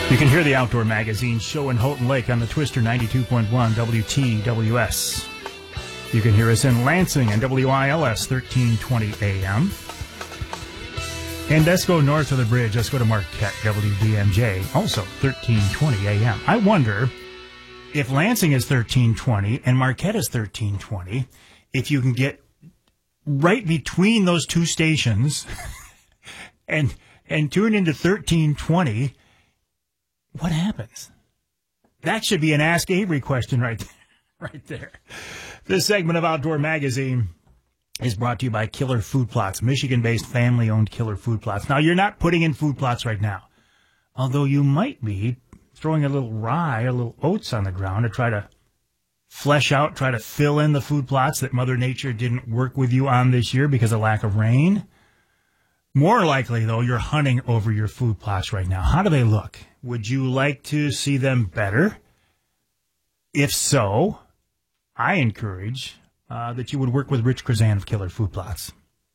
You can hear the Outdoor Magazine show in Houghton Lake on the Twister 92.1 WTWS. You can hear us in Lansing on WILS 1320 AM. And let's go north of the bridge. Let's go to Marquette, WDMJ, also 1320 AM. I wonder if Lansing is 1320 and Marquette is 1320, if you can get right between those two stations and tune into 1320, what happens? That should be an Ask Avery question right there. This segment of Outdoor Magazine is brought to you by Killer Food Plots, Michigan-based family-owned Killer Food Plots. Now, you're not putting in food plots right now, although you might be throwing a little rye, a little oats on the ground to try to flesh out, try to fill in the food plots that Mother Nature didn't work with you on this year because of lack of rain. More likely, though, you're hunting over your food plots right now. How do they look? Would you like to see them better? If so, I encourage that you would work with Rich Krazan of Killer Food Plots.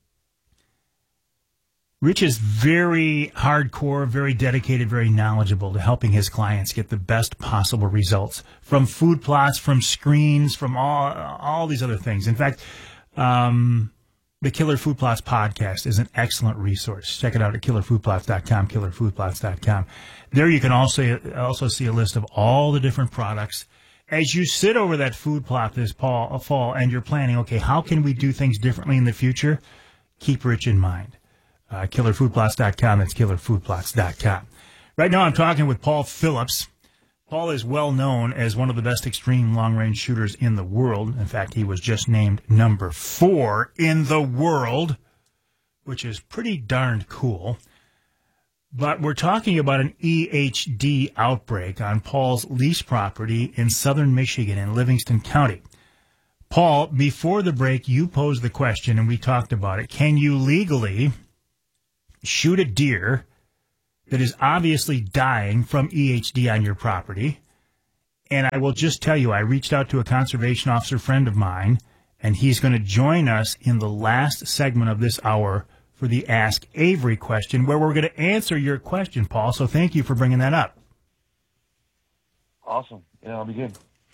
Rich is very hardcore, very dedicated, very knowledgeable to helping his clients get the best possible results from food plots, from screens, from all these other things. In fact, the Killer Food Plots podcast is an excellent resource. Check it out at killerfoodplots.com, killerfoodplots.com. There you can also see a list of all the different products. As you sit over that food plot this fall and you're planning, okay, how can we do things differently in the future? Keep Rich in mind. Killerfoodplots.com, that's killerfoodplots.com. Right now I'm talking with Paul Phillips. Paul is well known as one of the best extreme long-range shooters in the world. In fact, he was just named number 4 in the world, which is pretty darned cool. But we're talking about an EHD outbreak on Paul's lease property in southern Michigan in Livingston County. Paul, before the break, you posed the question, and we talked about it. Can you legally shoot a deer that is obviously dying from EHD on your property? And I will just tell you, I reached out to a conservation officer friend of mine, and he's going to join us in the last segment of this hour for the Ask Avery question, where we're going to answer your question, Paul. So thank you for bringing that up. Awesome. Yeah, I'll be good.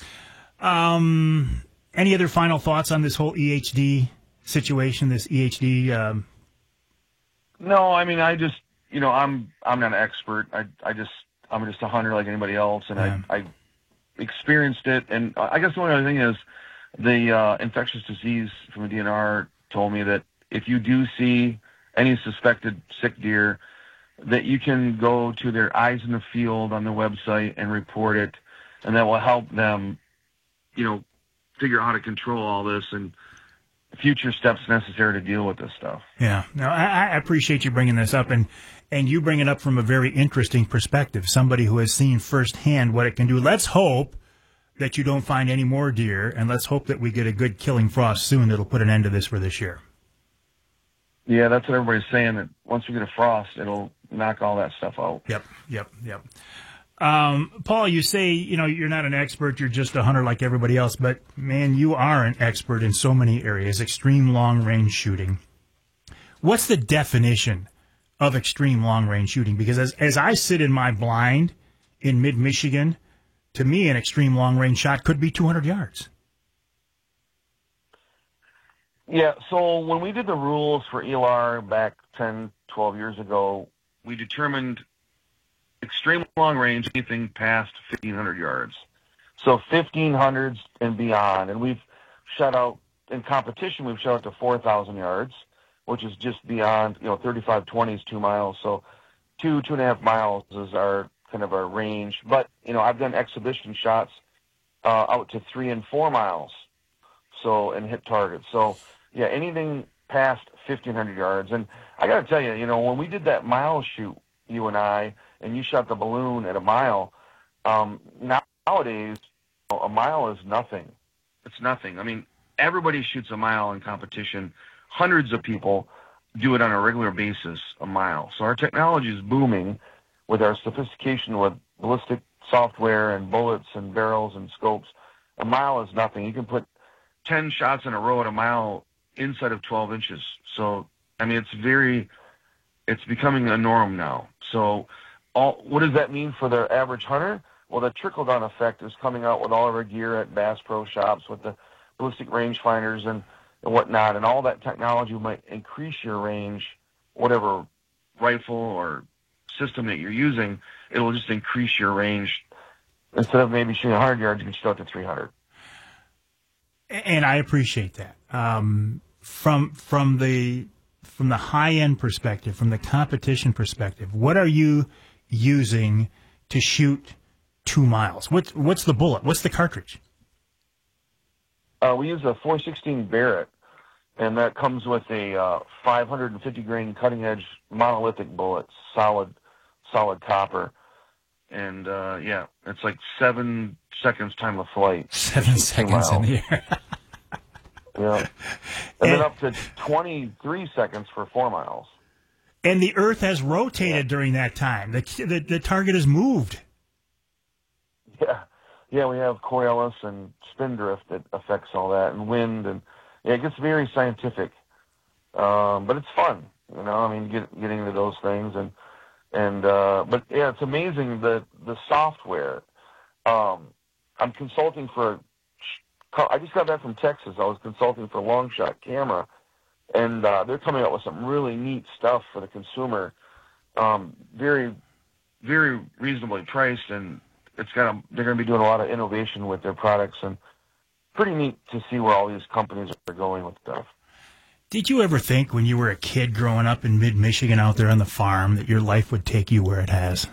Any other final thoughts on this whole EHD situation, this EHD? No, I mean, I'm not an expert. I'm just a hunter like anybody else, and yeah. I experienced it. And I guess the only other thing is the infectious disease from the DNR told me that if you do see any suspected sick deer, that you can go to their Eyes in the Field on the website and report it, and that will help them, figure out how to control all this and future steps necessary to deal with this stuff. Yeah. Now, I appreciate you bringing this up, and you bring it up from a very interesting perspective, somebody who has seen firsthand what it can do. Let's hope that you don't find any more deer, and let's hope that we get a good killing frost soon that'll put an end to this for this year. Yeah, that's what everybody's saying, that once we get a frost, it'll knock all that stuff out. Yep. Paul, you say, you're not an expert, you're just a hunter like everybody else, but man, you are an expert in so many areas, extreme long-range shooting. What's the definition of extreme long-range shooting? Because as I sit in my blind in mid-Michigan, to me, an extreme long-range shot could be 200 yards. Yeah, so when we did the rules for ELR back 10, 12 years ago, we determined extreme long range, anything past 1,500 yards. So 1,500s and beyond. And we've shot out, in competition, we've shot out to 4,000 yards, which is just beyond, 35-20 is 2 miles. So 2.5 miles is our kind of our range. But, I've done exhibition shots out to 3 and 4 miles. So, and hit targets. So, yeah, anything past 1,500 yards. And I got to tell you, when we did that mile shoot, you and I, and you shot the balloon at a mile, nowadays, a mile is nothing. It's nothing. I mean, everybody shoots a mile in competition. Hundreds of people do it on a regular basis, a mile. So our technology is booming with our sophistication with ballistic software and bullets and barrels and scopes. A mile is nothing. You can put 10 shots in a row at a mile inside of 12 inches. So, I mean, it's becoming a norm now. So what does that mean for the average hunter? Well, the trickle-down effect is coming out with all of our gear at Bass Pro Shops with the ballistic rangefinders and whatnot, and all that technology might increase your range, whatever rifle or system that you're using, it'll just increase your range. Instead of maybe shooting 100 yards, you can shoot out to 300. And I appreciate that. From the high-end perspective, from the competition perspective, what are you using to shoot 2 miles? What's the bullet? What's the cartridge? We use a .416 Barrett, and that comes with a 550 grain cutting edge monolithic bullet, solid copper, and it's like 7 seconds time of flight. 7 seconds in the air. Yeah, and then up to 23 seconds for 4 miles. And the Earth has rotated during that time. The target has moved. Yeah, we have Coriolis and spin drift that affects all that, and wind, and it gets very scientific. But it's fun, getting into those things, but it's amazing the software. I'm consulting I just got back from Texas. I was consulting for Longshot Camera, and they're coming up with some really neat stuff for the consumer, very, very reasonably priced, and they're going to be doing a lot of innovation with their products, and pretty neat to see where all these companies are going with stuff. Did you ever think when you were a kid growing up in mid-Michigan out there on the farm that your life would take you where it has?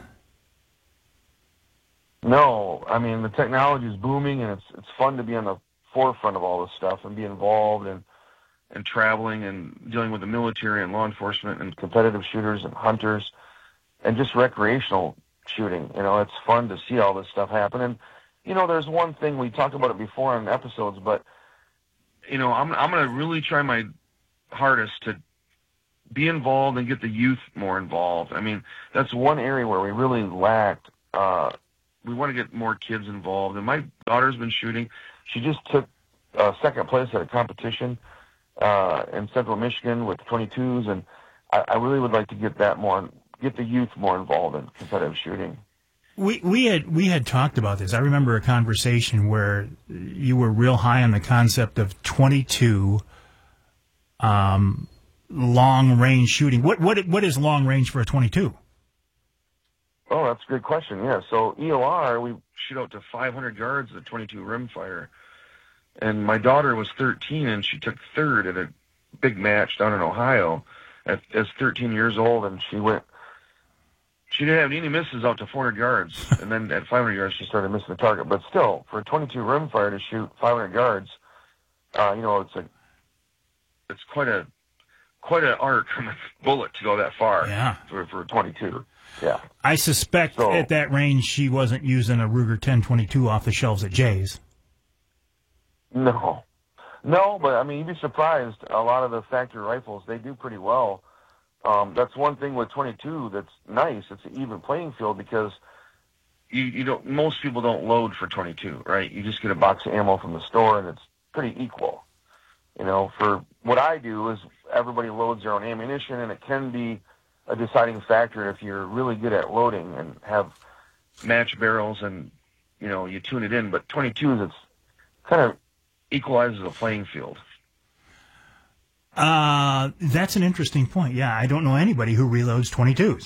No. I mean, the technology is booming, and it's fun to be on the forefront of all this stuff and be involved and traveling and dealing with the military and law enforcement and competitive shooters and hunters and just recreational shooting. It's fun to see all this stuff happen. And, there's one thing, we talked about it before on episodes, but, I'm going to really try my hardest to be involved and get the youth more involved. I mean, that's one area where we really lacked. We want to get more kids involved. And my daughter's been shooting. She just took second place at a competition in Central Michigan with 22s, and I really would like to get the youth more involved in competitive shooting. We had talked about this. I remember a conversation where you were real high on the concept of 22 long range shooting. What is long range for a 22? Oh, that's a good question. Yeah, so EOR, we shoot out to 500 yards at 22 rimfire. And my daughter was 13, and she took third at a big match down in Ohio as 13 years old, and she didn't have any misses out to 400 yards. And then at 500 yards, she started missing the target. But still, for a 22 rimfire to shoot 500 yards, it's quite an arc from a bullet to go that far. Yeah. For 22. Yeah. I suspect at that range she wasn't using a Ruger 10/22 off the shelves at Jay's. No, but you'd be surprised. A lot of the factory rifles, they do pretty well. That's one thing with 22 that's nice. It's an even playing field because most people don't load for 22, right? You just get a box of ammo from the store, and it's pretty equal. For what I do is everybody loads their own ammunition, and it can be a deciding factor if you're really good at loading and have match barrels and, you tune it in. But 22s, it's kind of equalizes the playing field. That's an interesting point. Yeah, I don't know anybody who reloads 22s.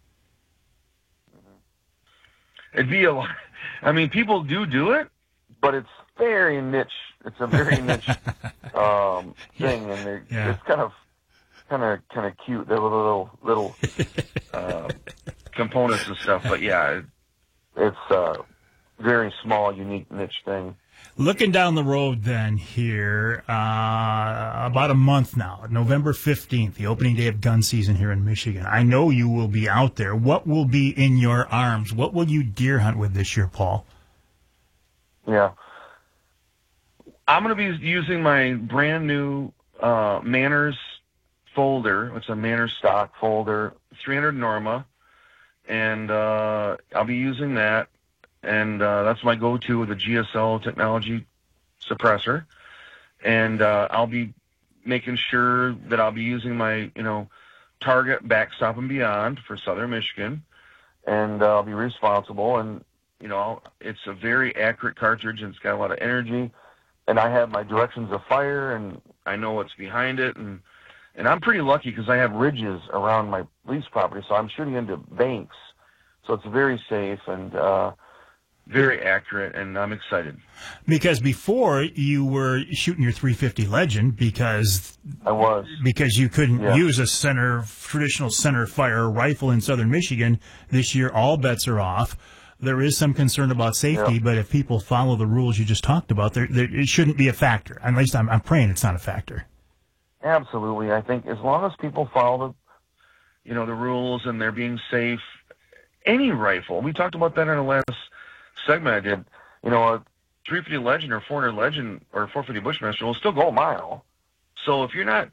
It'd be a lot. People do it, but it's very niche. It's a very niche thing, and it's kind of cute. They're little components and stuff. But yeah, it's a very small, unique niche thing. Looking down the road then here, about a month now, November 15th, the opening day of gun season here in Michigan. I know you will be out there. What will be in your arms? What will you deer hunt with this year, Paul? Yeah. I'm going to be using my brand new Manners folder. It's a Manners stock folder, 300 Norma, and I'll be using that. And that's my go-to with a GSL technology suppressor. And I'll be making sure that I'll be using my, Target Backstop and Beyond for Southern Michigan. and I'll be responsible. And it's a very accurate cartridge, and it's got a lot of energy. And I have my directions of fire, and I know what's behind it, and I'm pretty lucky because I have ridges around my lease property, so I'm shooting into banks, so it's very safe and very accurate, and I'm excited. Because before you were shooting your 350 Legend because you couldn't use a traditional center fire rifle in southern Michigan. This year, all bets are off. There is some concern about safety, but if people follow the rules you just talked about, it shouldn't be a factor. At least I'm praying it's not a factor. Absolutely. I think as long as people follow the rules and they're being safe, any rifle, we talked about that in the last segment I did, a 350 Legend or 400 Legend or 450 Bushmaster will still go a mile. So if you're not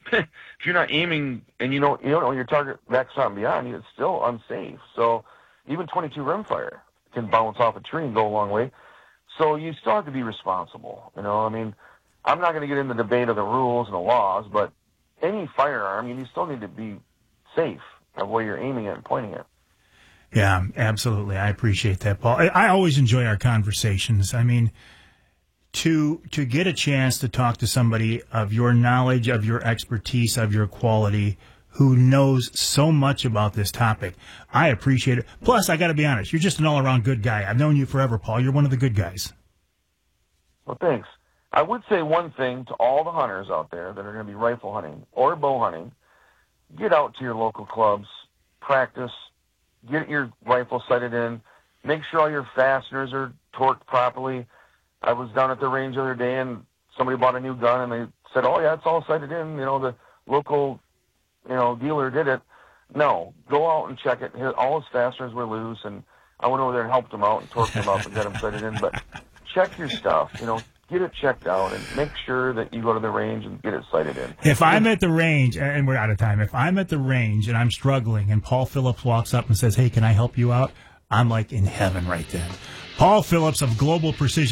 aiming and you don't know your target backs on beyond, it's still unsafe. So even 22 rimfire can bounce off a tree and go a long way. So you still have to be responsible. I mean, I'm not going to get into the debate of the rules and the laws, but any firearm, you still need to be safe of where you're aiming it and pointing it. Yeah, absolutely. I appreciate that, Paul. I always enjoy our conversations. I mean, to get a chance to talk to somebody of your knowledge, of your expertise, of your quality, who knows so much about this topic, I appreciate it. Plus, I got to be honest, you're just an all-around good guy. I've known you forever, Paul. You're one of the good guys. Well, thanks. I would say one thing to all the hunters out there that are going to be rifle hunting or bow hunting: get out to your local clubs, practice, get your rifle sighted in, make sure all your fasteners are torqued properly. I was down at the range the other day, and somebody bought a new gun, and they said, "Oh yeah, it's all sighted in. The local, dealer did it." No, go out and check it. All his fasteners were loose, and I went over there and helped him out and torqued him up and got him sighted in. But check your stuff. Get it checked out and make sure that you go to the range and get it sighted in. If I'm at the range, and we're out of time, if I'm at the range and I'm struggling and Paul Phillips walks up and says, "Hey, can I help you out?" I'm like in heaven right then. Paul Phillips of Global Precision